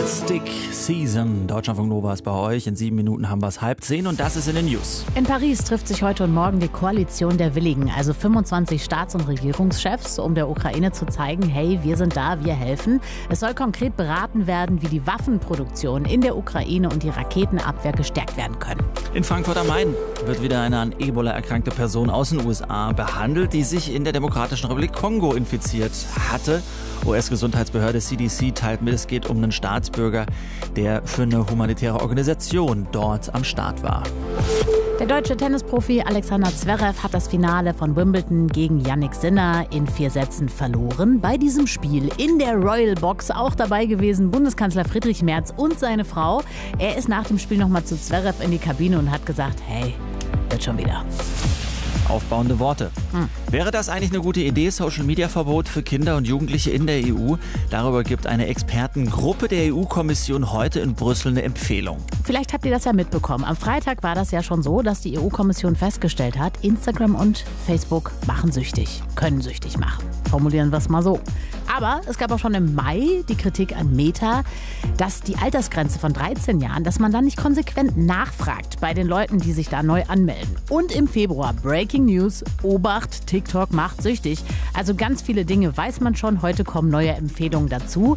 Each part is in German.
Stick Season. Deutschlandfunk Nova ist bei euch. In 7 Minuten haben wir es 9:30 und das ist in den News. In Paris trifft sich heute und morgen die Koalition der Willigen, also 25 Staats- und Regierungschefs, um der Ukraine zu zeigen, hey, wir sind da, wir helfen. Es soll konkret beraten werden, wie die Waffenproduktion in der Ukraine und die Raketenabwehr gestärkt werden können. In Frankfurt am Main wird wieder eine an Ebola erkrankte Person aus den USA behandelt, die sich in der Demokratischen Republik Kongo infiziert hatte. US-Gesundheitsbehörde CDC teilt mit, es geht um einen Staatsbürger, der für eine humanitäre Organisation dort am Start war. Der deutsche Tennisprofi Alexander Zverev hat das Finale von Wimbledon gegen Jannik Sinner in 4 Sätzen verloren. Bei diesem Spiel in der Royal Box auch dabei gewesen Bundeskanzler Friedrich Merz und seine Frau. Er ist nach dem Spiel nochmal zu Zverev in die Kabine und hat gesagt, hey, wird schon wieder. Aufbauende Worte. Wäre das eigentlich eine gute Idee, Social-Media-Verbot für Kinder und Jugendliche in der EU? Darüber gibt eine Expertengruppe der EU-Kommission heute in Brüssel eine Empfehlung. Vielleicht habt ihr das ja mitbekommen. Am Freitag war das ja schon so, dass die EU-Kommission festgestellt hat, Instagram und Facebook machen süchtig, können süchtig machen. Formulieren wir es mal so. Aber es gab auch schon im Mai die Kritik an Meta, dass die Altersgrenze von 13 Jahren, dass man dann nicht konsequent nachfragt bei den Leuten, die sich da neu anmelden. Und im Februar, Breaking News, Obacht, TikTok macht süchtig. Also ganz viele Dinge weiß man schon, heute kommen neue Empfehlungen dazu.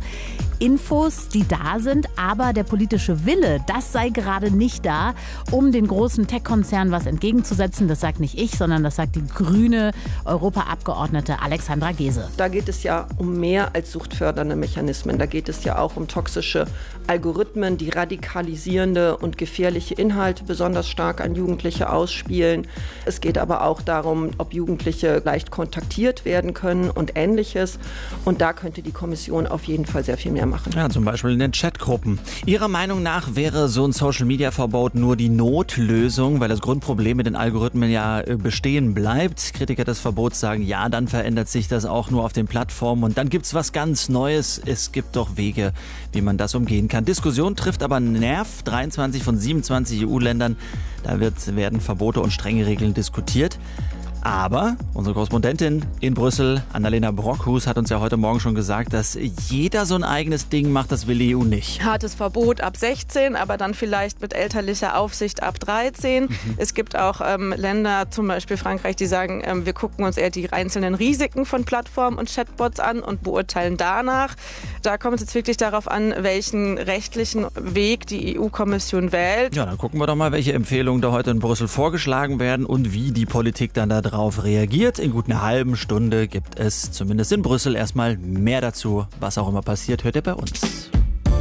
Infos, die da sind, aber der politische Wille, das sei gerade nicht da, um den großen Tech-Konzernen was entgegenzusetzen. Das sagt nicht ich, sondern das sagt die grüne Europaabgeordnete Alexandra Gese. Da geht es ja um mehr als suchtfördernde Mechanismen. Da geht es ja auch um toxische Algorithmen, die radikalisierende und gefährliche Inhalte besonders stark an Jugendliche ausspielen. Es geht aber auch darum, ob Jugendliche leicht kontaktiert werden können und Ähnliches. Und da könnte die Kommission auf jeden Fall sehr viel mehr machen. Ja, zum Beispiel in den Chatgruppen. Ihrer Meinung nach wäre so ein Social-Media-Verbot nur die Notlösung, weil das Grundproblem mit den Algorithmen ja bestehen bleibt. Kritiker des Verbots sagen, ja, dann verändert sich das auch nur auf den Plattformen und dann gibt's was ganz Neues. Es gibt doch Wege, wie man das umgehen kann. Diskussion trifft aber einen Nerv. 23 von 27 EU-Ländern, da werden Verbote und strenge Regeln diskutiert. Aber unsere Korrespondentin in Brüssel, Annalena Brockhus, hat uns ja heute Morgen schon gesagt, dass jeder so ein eigenes Ding macht, das will die EU nicht. Hartes Verbot ab 16, aber dann vielleicht mit elterlicher Aufsicht ab 13. Es gibt auch Länder, zum Beispiel Frankreich, die sagen, wir gucken uns eher die einzelnen Risiken von Plattformen und Chatbots an und beurteilen danach. Da kommt es jetzt wirklich darauf an, welchen rechtlichen Weg die EU-Kommission wählt. Ja, dann gucken wir doch mal, welche Empfehlungen da heute in Brüssel vorgeschlagen werden und wie die Politik dann darauf reagiert. In gut einer halben Stunde gibt es zumindest in Brüssel erstmal mehr dazu. Was auch immer passiert, hört ihr bei uns.